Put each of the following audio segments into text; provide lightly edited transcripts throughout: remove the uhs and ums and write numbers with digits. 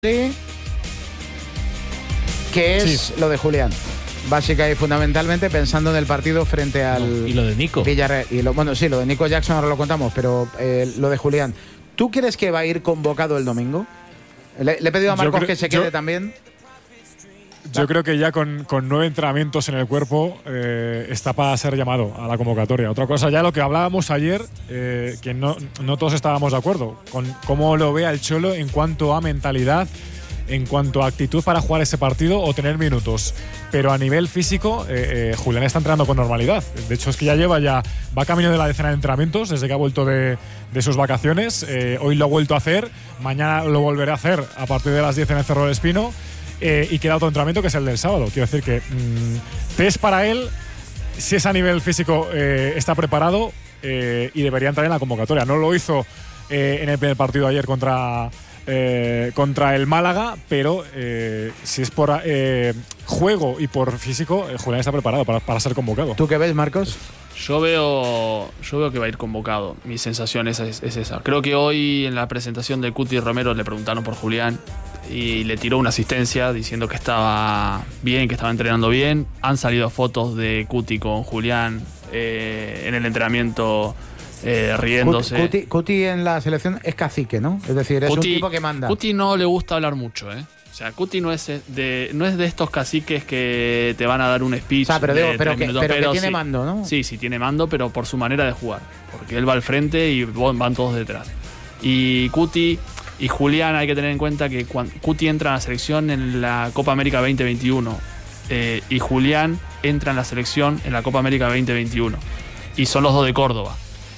que es lo de Julián. Básica y fundamentalmente pensando en el partido frente al y lo de Nico Villarreal. Y lo de Nico Jackson ahora lo contamos, pero lo de Julián. ¿Tú crees que va a ir convocado el domingo? Le he pedido a Marcos que se quede también. Yo creo que ya con 9 entrenamientos en el cuerpo está para ser llamado a la convocatoria. Otra cosa ya lo que hablábamos ayer, que no todos estábamos de acuerdo con cómo lo ve el Cholo en cuanto a mentalidad, en cuanto a actitud para jugar ese partido o tener minutos. Pero a nivel físico, Julián está entrenando con normalidad. De hecho, es que va camino de la decena de entrenamientos desde que ha vuelto de sus vacaciones. Hoy lo ha vuelto a hacer, mañana lo volverá a hacer a partir de las 10 en el Cerro del Espino. Y queda otro entrenamiento que es el del sábado. Quiero decir que test para él, si es a nivel físico, está preparado y debería entrar en la convocatoria. No lo hizo en el primer partido ayer contra el Málaga, pero si es por juego y por físico, Julián está preparado para ser convocado. ¿Tú qué ves, Marcos? Yo veo que va a ir convocado. Mi sensación es esa. Creo que hoy en la presentación de Cuti Romero le preguntaron por Julián y le tiró una asistencia diciendo que estaba bien, que estaba entrenando bien. Han salido fotos de Cuti con Julián en el entrenamiento riéndose. Cuti en la selección es cacique, ¿no? Es decir, es un tipo que manda. Cuti no le gusta hablar mucho, O sea, Cuti no es de estos caciques que te van a dar un speech. O sea, pero que tiene sí, mando, ¿no? Sí, tiene mando, pero por su manera de jugar. Porque él va al frente y van todos detrás. Y Cuti y Julián hay que tener en cuenta que Cuti entra a la selección en la Copa América 2021 y Julián entra en la selección en la Copa América 2021. Y son los dos de Córdoba.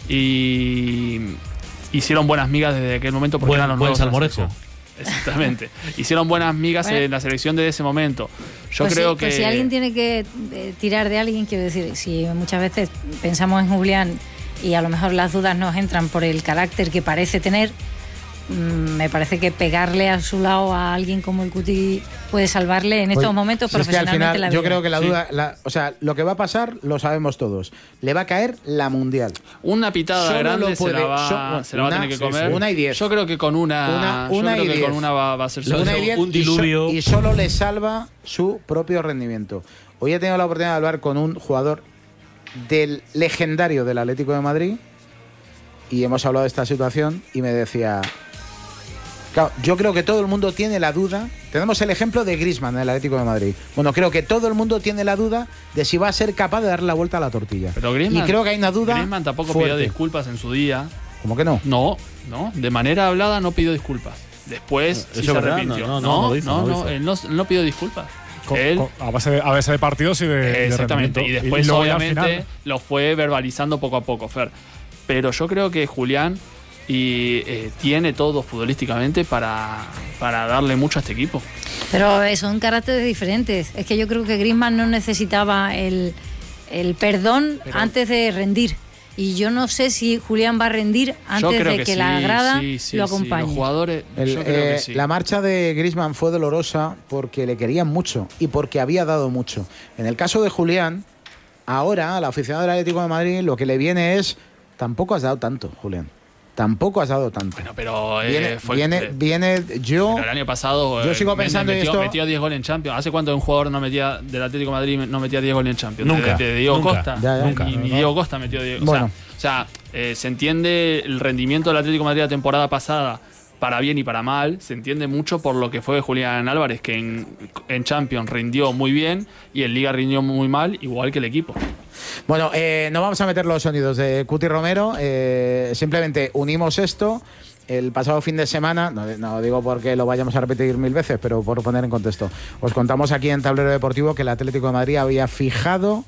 Y hicieron buenas migas desde aquel momento porque eran los nuevos salmorejo. Exactamente. Hicieron buenas migas en la selección desde ese momento. Yo creo que si alguien tiene que tirar de alguien, quiero decir, si muchas veces pensamos en Julián y a lo mejor las dudas nos entran por el carácter que parece tener, me parece que pegarle a su lado a alguien como el Cuti puede salvarle en estos momentos profesionalmente al final, la vida. yo creo que la duda, o sea, lo que va a pasar lo sabemos todos. Le va a caer la Mundial. Una pitada grande se la va a tener que comer. 1 y 10. Yo creo que con una va a ser un diluvio. Y solo le salva su propio rendimiento. Hoy he tenido la oportunidad de hablar con un jugador del legendario del Atlético de Madrid y hemos hablado de esta situación y me decía... Claro, yo creo que todo el mundo tiene la duda. Tenemos el ejemplo de Griezmann en el Atlético de Madrid. Bueno, creo que todo el mundo tiene la duda de si va a ser capaz de darle la vuelta a la tortilla. Pero Griezmann, y creo que hay una duda. Griezmann tampoco fuerte. pidió disculpas en su día. ¿Cómo que no? No, de manera hablada no pidió disculpas. Después sí se arrepintió. No, él no pidió disculpas. A base de partidos y de exactamente. De y después obviamente final lo fue verbalizando poco a poco, Fer. Pero yo creo que Julián tiene todo futbolísticamente para darle mucho a este equipo. Pero son caracteres diferentes. Es que yo creo que Griezmann no necesitaba el perdón antes de rendir. Y yo no sé si Julián va a rendir antes de que la grada lo acompañe. Los jugadores, yo creo que sí. La marcha de Griezmann fue dolorosa porque le querían mucho y porque había dado mucho. En el caso de Julián, ahora al aficionado del Atlético de Madrid lo que le viene es: tampoco has dado tanto, Julián. Tampoco has dado tanto. Bueno, pero yo. Pero el año pasado. Yo sigo pensando en esto. Metió 10 goles en Champions. ¿Hace cuánto un jugador del Atlético de Madrid no metía 10 goles en Champions? Nunca. De Diego Costa. Nunca. Ni Diego Costa metió 10. Bueno. O sea, se entiende el rendimiento del Atlético de Madrid la temporada pasada, para bien y para mal. Se entiende mucho por lo que fue Julián Álvarez, que en Champions rindió muy bien y en Liga rindió muy mal, igual que el equipo. Bueno, no vamos a meter los sonidos de Cuti Romero, simplemente unimos esto. El pasado fin de semana, no digo porque lo vayamos a repetir 1000 veces, pero por poner en contexto, os contamos aquí en Tablero Deportivo que el Atlético de Madrid había fijado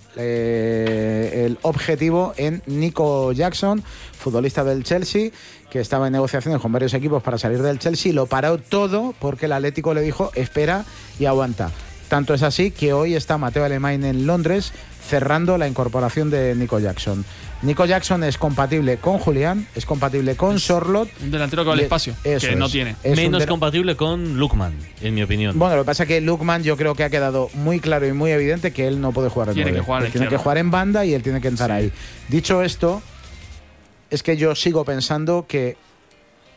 el objetivo en Nico Jackson, futbolista del Chelsea, que estaba en negociaciones con varios equipos para salir del Chelsea. Lo paró todo porque el Atlético le dijo: espera y aguanta. Tanto es así que hoy está Mateo Alemán en Londres cerrando la incorporación de Nico Jackson. Nico Jackson es compatible con Julián, es compatible con Sorloth. Un delantero que va al espacio, que no tiene. Menos compatible con Lookman, en mi opinión. Bueno, lo que pasa es que Lookman yo creo que ha quedado muy claro y muy evidente que él no puede jugar en 9. Tiene que jugar en banda y él tiene que entrar ahí. Dicho esto, es que yo sigo pensando que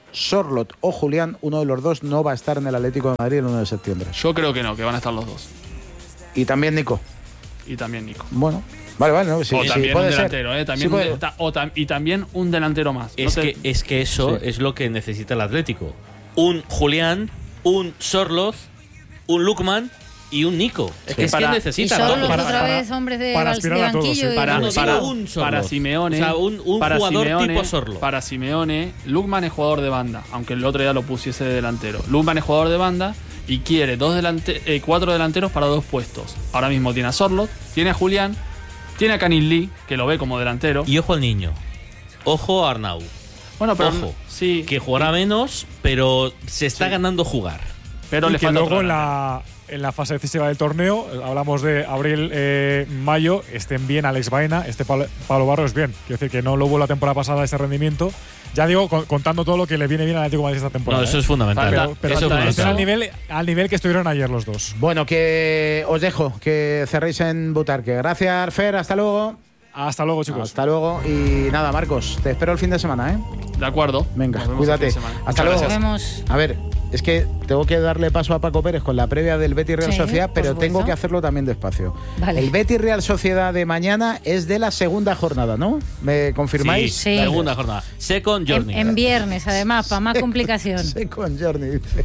Sorloth o Julián, uno de los dos no va a estar en el Atlético de Madrid el 1 de septiembre. Yo creo que no, que van a estar los dos. Y también Nico. Y también Nico. Bueno, vale, no, sí, o también puede un ser. delantero, también Sí puede. y también un delantero más. Es que eso es lo que necesita el Atlético. Un Julián, un Sorloth, un Lukman y un Nico. Es que necesita. Y Sorloth Para- otra para- vez hombres de para aspirar a todos, banquillo. sí. Para Simeone, O sea, un jugador tipo Sorloth. Para Simeone, Lukman es jugador de banda, aunque el otro día lo pusiese de delantero. Lukman es jugador de banda y quiere 4 delanteros para 2 puestos. Ahora mismo tiene a Sorloth, tiene a Julián, tiene a Canis Lee, que lo ve como delantero. Y ojo al niño. Ojo a Arnau. Bueno, pero Ojo. sí, Que jugará menos, pero se está Sí. ganando jugar. pero y le que falta luego otro en la fase decisiva del torneo, hablamos de abril, mayo, estén bien Alex Baena, Pablo Barros bien. Quiero decir que no lo hubo la temporada pasada ese rendimiento. Ya digo, contando todo lo que le viene bien al Atlético de Madrid esta temporada. No, eso es fundamental. Pero Eso es falta estén fundamental. al nivel que estuvieron ayer los dos. Bueno, que os dejo, que cerréis en Butarque. Gracias, Fer, hasta luego. Hasta luego, chicos. Hasta luego. Y nada, Marcos, te espero el fin de semana, ¿eh? De acuerdo. Venga, Nos vemos cuídate. el fin de semana. Hasta Muchas luego. Nos gracias. vemos. A ver, es que tengo que darle paso a Paco Pérez con la previa del Betis Real Sí, Sociedad, por pero supuesto. tengo que hacerlo también despacio. Vale. El Betis Real Sociedad de mañana es de la segunda jornada, ¿no? ¿Me confirmáis? Sí. Segunda jornada. Second journey. En viernes, además, para más complicación. Sí, con Journey, dice.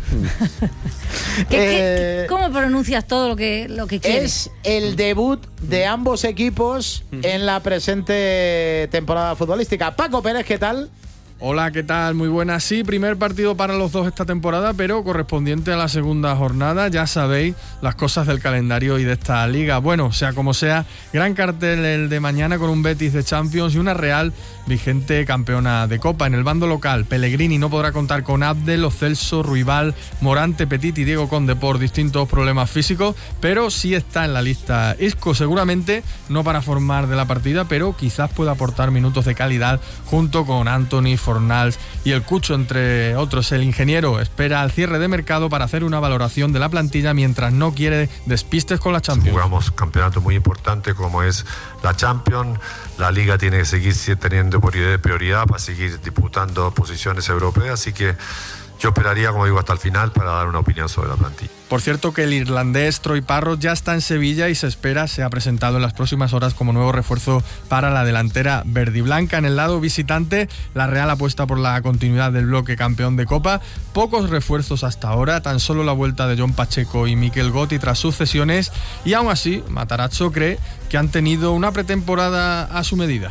¿Cómo pronuncias todo lo que quieres? Es el debut de ambos equipos en la presente temporada futbolística. Paco Pérez, ¿qué tal? Hola, ¿qué tal? Muy buenas. Sí, primer partido para los dos esta temporada, pero correspondiente a la segunda jornada. Ya sabéis las cosas del calendario y de esta liga. Bueno, sea como sea, gran cartel el de mañana con un Betis de Champions y una Real vigente campeona de Copa. En el bando local, Pellegrini no podrá contar con Abdel, Lo Celso, Ruibal, Morante, Petit y Diego Conde por distintos problemas físicos, pero sí está en la lista Isco, seguramente no para formar de la partida, pero quizás pueda aportar minutos de calidad junto con Anthony, Fornals y el Cucho, entre otros. El ingeniero espera al cierre de mercado para hacer una valoración de la plantilla mientras no quiere despistes con la Champions. Jugamos un campeonato muy importante como es la Champions. La Liga tiene que seguir teniendo prioridad para seguir disputando posiciones europeas, así que yo esperaría, como digo, hasta el final para dar una opinión sobre la plantilla. Por cierto que el irlandés Troy Parrott ya está en Sevilla y se espera se ha presentado en las próximas horas como nuevo refuerzo para la delantera verdiblanca. En el lado visitante, la Real apuesta por la continuidad del bloque campeón de Copa. Pocos refuerzos hasta ahora, tan solo la vuelta de John Pacheco y Mikel Gotti tras sus cesiones, y aún así Matarazzo cree que han tenido una pretemporada a su medida.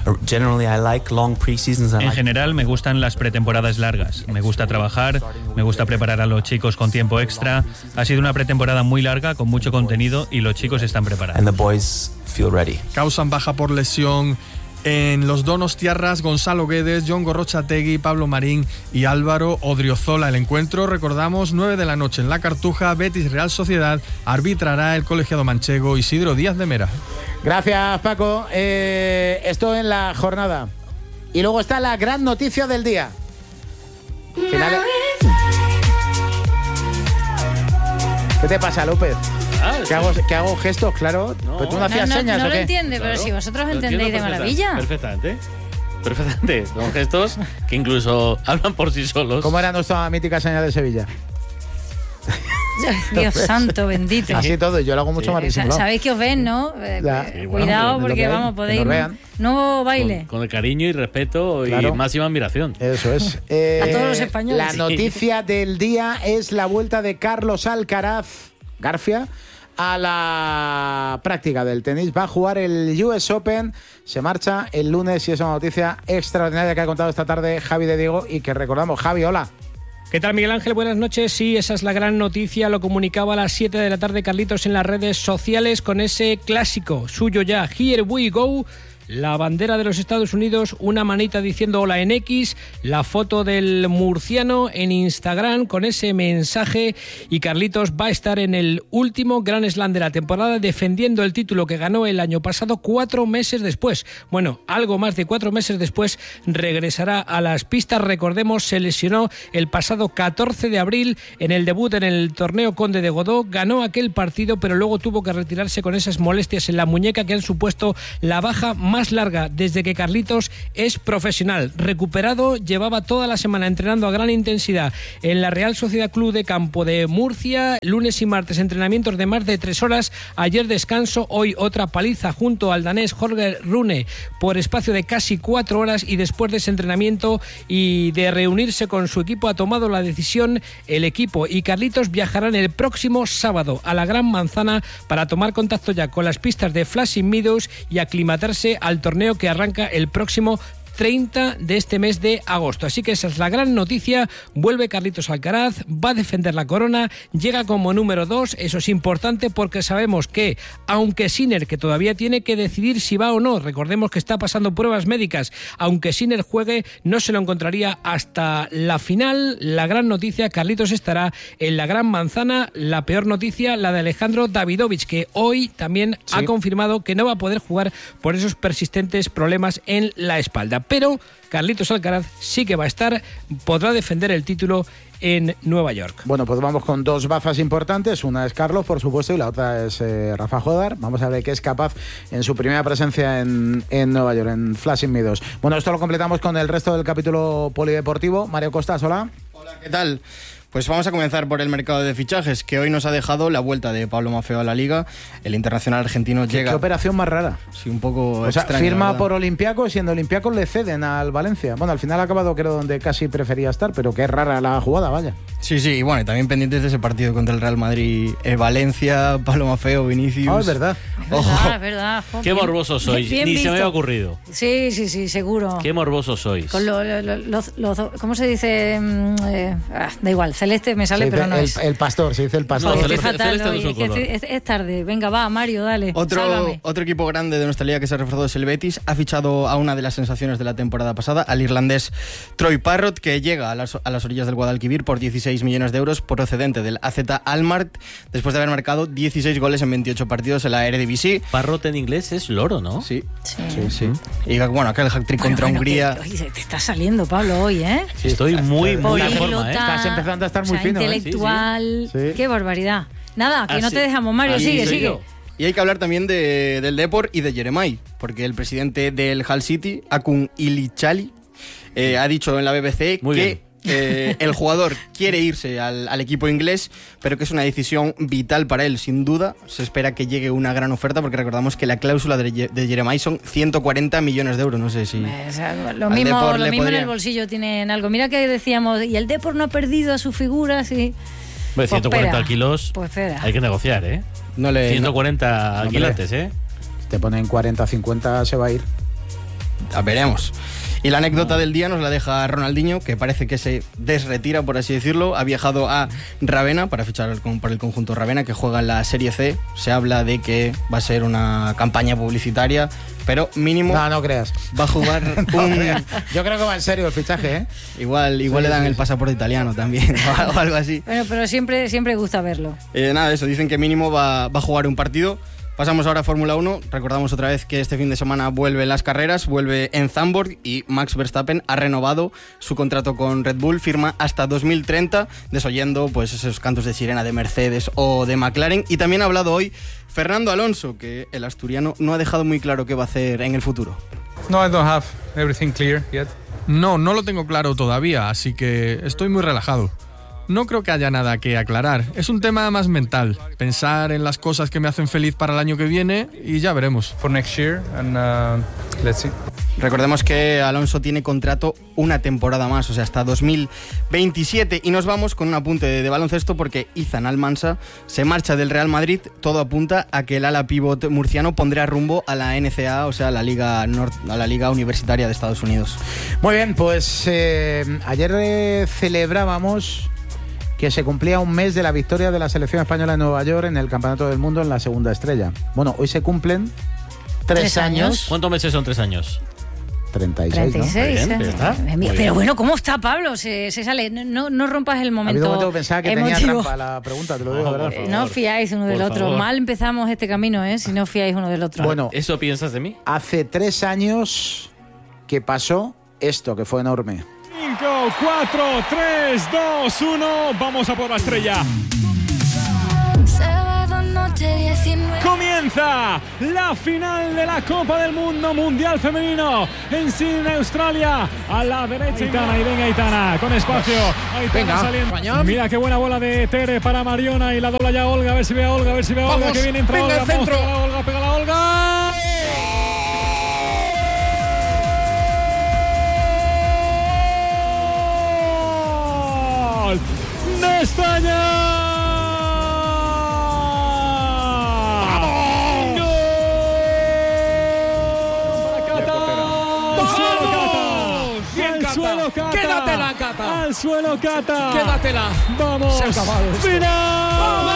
En general me gustan las pretemporadas largas, me gusta trabajar, me gusta preparar a los chicos con tiempo extra. Ha sido una pretemporada muy larga, con mucho contenido, y los chicos están preparados. Causan baja por lesión en los donostiarras Gonzalo Guedes, Jon Gorrochategui, Pablo Marín y Álvaro Odriozola. El encuentro, recordamos, 9 de la noche en La Cartuja. Betis Real Sociedad arbitrará el colegiado manchego Isidro Díaz de Mera. Gracias, Paco. Esto en la jornada. Y luego está la gran noticia del día. Finales. ¿Qué te pasa, López? ¿Que hago gestos, claro? No. ¿Pues tú no hacías señas no o lo qué? entiende, pero Claro. si vosotros Lo entendéis de entiendo maravilla. Perfectamente. Son gestos que incluso hablan por sí solos. ¿Cómo era nuestra mítica señal de Sevilla? Dios santo, bendito. Así todo, y yo lo hago mucho más disimulado. Sabéis que os ven, ¿no? Ya. Sí, bueno, Cuidado, lo porque que ven, vamos, que podéis. nos vean. Nuevo baile. Con el cariño y respeto Claro. y máxima admiración. Eso es. A todos los españoles. La Sí. noticia del día es la vuelta de Carlos Alcaraz García a la práctica del tenis. Va a jugar el US Open. Se marcha el lunes y es una noticia extraordinaria que ha contado esta tarde Javi de Diego y que recordamos. Javi, hola. ¿Qué tal, Miguel Ángel? Buenas noches. Sí, esa es la gran noticia. Lo comunicaba a las 7 de la tarde Carlitos en las redes sociales con ese clásico suyo ya, Here We Go. La bandera de los Estados Unidos, una manita diciendo hola en X, la foto del murciano en Instagram con ese mensaje, y Carlitos va a estar en el último Grand Slam de la temporada defendiendo el título que ganó el año pasado 4 meses después. Bueno, algo más de 4 meses después regresará a las pistas. Recordemos, se lesionó el pasado 14 de abril en el debut en el torneo Conde de Godó, ganó aquel partido pero luego tuvo que retirarse con esas molestias en la muñeca que han supuesto la baja más más larga desde que Carlitos es profesional. Recuperado, llevaba toda la semana entrenando a gran intensidad en la Real Sociedad Club de Campo de Murcia. Lunes y martes entrenamientos de más de 3 horas. Ayer descanso, hoy otra paliza junto al danés Holger Rune por espacio de casi 4 horas, y después de ese entrenamiento y de reunirse con su equipo ha tomado la decisión. El equipo y Carlitos viajarán el próximo sábado a la Gran Manzana para tomar contacto ya con las pistas de Flushing Meadows y aclimatarse al torneo que arranca el próximo 30 de este mes de agosto. Así que esa es la gran noticia. Vuelve Carlitos Alcaraz, va a defender la corona, llega como número 2. Eso es importante porque sabemos que, aunque Sinner, que todavía tiene que decidir si va o no, recordemos que está pasando pruebas médicas, aunque Sinner juegue, no se lo encontraría hasta la final. La gran noticia, Carlitos estará en la Gran Manzana. La peor noticia, la de Alejandro Davidovich, que hoy también ha confirmado que no va a poder jugar por esos persistentes problemas en la espalda. Pero Carlitos Alcaraz sí que va a estar, podrá defender el título en Nueva York. Bueno, pues vamos con 2 bazas importantes. Una es Carlos, por supuesto, y la otra es Rafa Jodar. Vamos a ver qué es capaz en su primera presencia en Nueva York, en Flushing Meadows. Bueno, esto lo completamos con el resto del capítulo polideportivo. Mario Costas, hola. Hola, ¿qué tal? Pues vamos a comenzar por el mercado de fichajes, que hoy nos ha dejado la vuelta de Pablo Maffeo a la Liga. El internacional argentino llega... ¿Qué operación más rara? Sí, un poco o sea, extraña, firma ¿verdad? por Olympiacos, y siendo Olympiacos le ceden al Valencia. Bueno, al final ha acabado, creo, donde casi prefería estar, pero qué rara la jugada, vaya. Sí, y bueno, y también pendientes de ese partido contra el Real Madrid. Valencia, Pablo Maffeo, Vinicius... Ah, es verdad. Es verdad. Jo, Qué morbosos sois. Bien Ni visto. se me había ocurrido. Sí, seguro. Qué morbosos sois. Con ¿cómo se dice? Da igual, celeste me sale, pero no es. El pastor, se dice el pastor. No, Estoy celeste fatal no hoy, es un color. es tarde. Venga, va, Mario, dale. Sálvame. Otro equipo grande de nuestra liga que se ha reforzado es el Betis. Ha fichado a una de las sensaciones de la temporada pasada, al irlandés Troy Parrott, que llega a las orillas del Guadalquivir por 16 millones de euros, procedente del AZ Alkmaar, después de haber marcado 16 goles en 28 partidos en la Eredivisie. Parrot en inglés es loro, ¿no? Sí. Sí. Y bueno, aquel hat-trick contra Hungría. Oye, te está saliendo, Pablo, hoy, ¿eh? Sí, estoy muy en forma, ¿eh? Políglota, Estás empezando a estar muy o sea, fino, ¿eh? intelectual. Sí, sí. Qué barbaridad. Nada, que no Así- te dejamos, Mario, así sigue, soy sigue. yo. Y hay que hablar también del Depor y de Jeremai, porque el presidente del Hull City, Akun Ilichali, ha dicho en la BBC Muy que el jugador quiere irse al equipo inglés, pero que es una decisión vital para él, sin duda. Se espera que llegue una gran oferta, porque recordamos que la cláusula de Jeremai son 140 millones de euros. No sé si... O sea, lo al mismo, Depor lo le mismo en podría- el bolsillo tienen algo. Mira que decíamos, y el Depor no ha perdido a su figura, sí. Hombre, 140 kilos. Pues espera. Hay que negociar, ¿eh? No le, 140 Hombre. quilates, ¿eh? Te ponen 40, 50, se va a ir. Veremos. Y la anécdota del día nos la deja Ronaldinho, que parece que se desretira, por así decirlo. Ha viajado a Ravenna para fichar por el conjunto Ravenna, que juega en la Serie C. Se habla de que va a ser una campaña publicitaria, pero mínimo No creas. va a jugar un... Yo creo que va en serio el fichaje, ¿eh? Igual le dan el pasaporte italiano también, o algo así. Bueno, pero siempre gusta verlo. Nada, eso, dicen que mínimo va a jugar un partido. Pasamos ahora a Fórmula 1. Recordamos otra vez que este fin de semana vuelven las carreras, vuelve en Zandvoort, y Max Verstappen ha renovado su contrato con Red Bull, firma hasta 2030, desoyendo pues esos cantos de sirena de Mercedes o de McLaren. Y también ha hablado hoy Fernando Alonso, que el asturiano no ha dejado muy claro qué va a hacer en el futuro. No, I don't have everything clear yet. No lo tengo claro todavía, así que estoy muy relajado. No creo que haya nada que aclarar. Es un tema más mental. Pensar en las cosas que me hacen feliz para el año que viene y ya veremos. For next year and let's see. Recordemos que Alonso tiene contrato una temporada más, o sea, hasta 2027. Y nos vamos con un apunte de baloncesto, porque Izan Almansa se marcha del Real Madrid. Todo apunta a que el ala pívot murciano pondrá rumbo a la NCAA, o sea, a la Liga Universitaria de Estados Unidos. Muy bien, pues ayer celebrábamos que se cumplía un mes de la victoria de la selección española en Nueva York en el Campeonato del Mundo en la segunda estrella. Bueno, hoy se cumplen 3 años. ¿Cuántos meses son 3 años? 36, 36, ¿no? Bien, ya está. Muy Pero bien. bueno, ¿cómo está Pablo? Se sale. No rompas el Ha habido un momento. momento que pensaba que tenía emotivo. trampa la pregunta, te lo digo, ¿verdad? No fiáis uno del Por otro. favor. Mal empezamos este camino, ¿eh? Si no fiáis uno del otro. Bueno, ¿Eso piensas de mí? hace 3 años que pasó esto, que fue enorme. 5, 4, 3, 2, 1. Vamos a por la estrella. Sábado noche 19. Comienza Comienza la final de la Copa del Mundo Mundial Femenino en Sydney, Australia. A la derecha Aitana, y venga Aitana con espacio. Aitana saliendo. Mira qué buena bola de Tere para Mariona y la dobla ya Olga. A ver si ve a Olga, Olga, que viene, entra venga, Olga. el centro. Pega la Olga. ¡Gol de España! Quédatela, Cata. Al suelo, Cata. Quédatela. Vamos. Se ha acabado esto. ¡Final!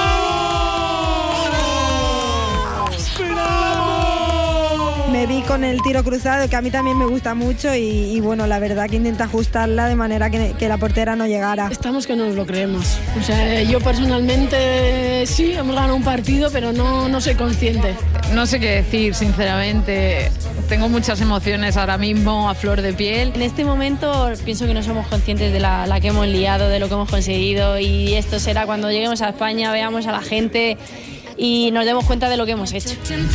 ¡Vamos! ¡Final! Me vi con el tiro cruzado, que a mí también me gusta mucho y bueno, la verdad que intenta ajustarla de manera que la portera no llegara. Estamos que no nos lo creemos. O sea, yo personalmente sí, hemos ganado un partido, pero no soy consciente. No sé qué decir, sinceramente. Tengo muchas emociones ahora mismo a flor de piel. En este momento pienso que no somos conscientes de la que hemos liado, de lo que hemos conseguido, y esto será cuando lleguemos a España, veamos a la gente y nos demos cuenta de lo que hemos hecho.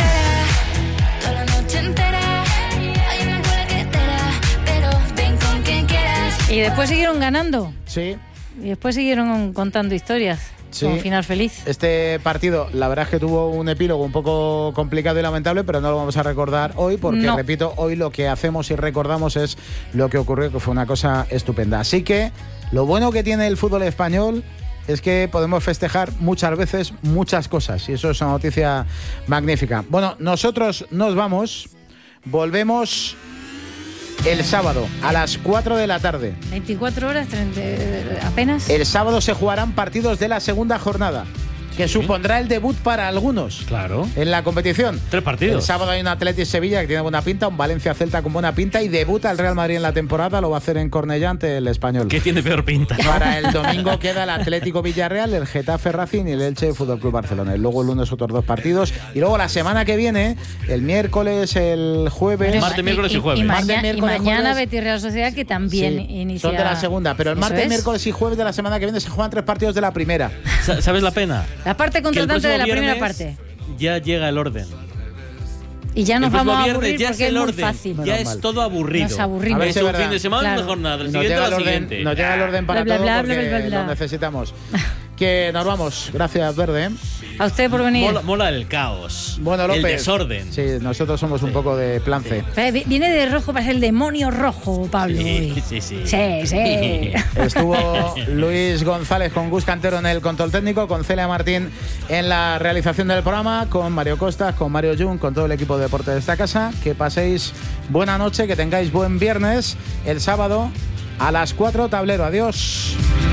Y después siguieron ganando. Sí. Y después siguieron contando historias. Sí. Con final feliz. Este partido, la verdad es que tuvo un epílogo un poco complicado y lamentable, pero no lo vamos a recordar hoy porque, no. repito, hoy lo que hacemos y recordamos es lo que ocurrió, que fue una cosa estupenda. Así que lo bueno que tiene el fútbol español es que podemos festejar muchas veces muchas cosas y eso es una noticia magnífica. Bueno, nosotros nos vamos, volvemos el sábado a las 4 de la tarde. 24 horas, 30, apenas. El sábado se jugarán partidos de la segunda jornada, que supondrá el debut para algunos. Claro. En la competición. 3 partidos. El sábado hay un Athletic Sevilla que tiene buena pinta, un Valencia Celta con buena pinta y debuta el Real Madrid en la temporada, lo va a hacer en Cornellá ante el Español. ¿Qué tiene peor pinta? Para el domingo queda el Atlético Villarreal, el Getafe Racing y el Elche Fútbol Club Barcelona. Y luego el lunes otros 2 partidos. Y luego la semana que viene, el miércoles, el jueves. Martes, miércoles y jueves. Y Martes, mañana jueves. Betis Real Sociedad, que también Sí, inicia. son de la segunda, pero el Eso martes, es. miércoles y jueves de la semana que viene se juegan 3 partidos de la primera. ¿Sabes la pena? La parte contratante de la primera parte. Ya llega el orden. Y ya nos El próximo vamos a viernes aburrir ya porque es es el muy orden. fácil. Ya Menos es mal. todo aburrido. Nos aburrimos. A ver Es si es un verdad. fin de semana, Claro. una jornada. El Nos siguiente llega a la el orden, siguiente. nos llega el orden para Bla, bla, todo bla, porque bla, bla, bla. lo necesitamos. Que nos vamos. Gracias, Verde. A usted por venir. Mola el caos. Bueno, López. El desorden. Sí, nosotros somos un poco de plan C. Viene de rojo para ser el demonio rojo, Pablo. hoy. Sí. Sí. Estuvo Luis González con Gus Cantero en el control técnico, con Celia Martín en la realización del programa, con Mario Costas, con Mario Jung, con todo el equipo de deporte de esta casa. Que paséis buena noche, que tengáis buen viernes. El sábado a las 4, tablero. Adiós.